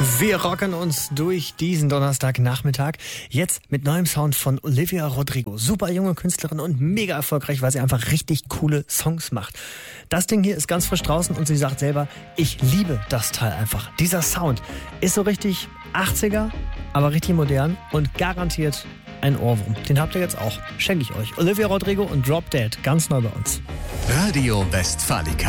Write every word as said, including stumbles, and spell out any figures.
Wir rocken uns durch diesen Donnerstagnachmittag. Jetzt mit neuem Sound von Olivia Rodrigo. Super junge Künstlerin und mega erfolgreich, weil sie einfach richtig coole Songs macht. Das Ding hier ist ganz frisch draußen und sie sagt selber, ich liebe das Teil einfach. Dieser Sound ist so richtig achtziger, aber richtig modern und garantiert ein Ohrwurm. Den habt ihr jetzt auch. Schenke ich euch. Olivia Rodrigo und Drop Dead. Ganz neu bei uns. Radio Westfalica.